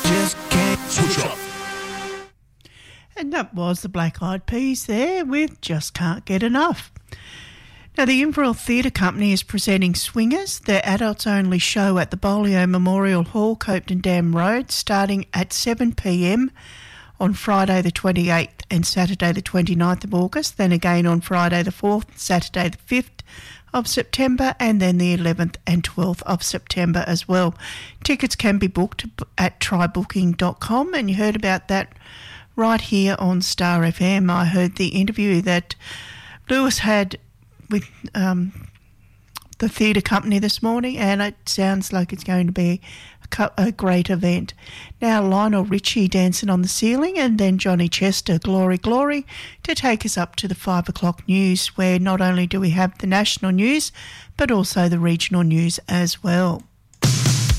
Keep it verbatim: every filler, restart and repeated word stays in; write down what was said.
just can't switch up. And that was the Black Eyed Peas there with Just Can't Get Enough. Now, the Inverell Theatre Company is presenting Swingers, their adults-only show at the Bolio Memorial Hall, Copeden Dam Road, starting at seven p m on Friday the twenty-eighth and Saturday the twenty-ninth of August, then again on Friday the fourth, Saturday the fifth of September, and then the eleventh and twelfth of September as well. Tickets can be booked at try booking dot com, and you heard about that right here on Star F M. I heard the interview that Lewis had with um, the theatre company this morning, and it sounds like it's going to be a, a great event. Now, Lionel Richie dancing on the ceiling, and then Johnny Chester, Glory Glory, to take us up to the five o'clock news, where not only do we have the national news, but also the regional news as well.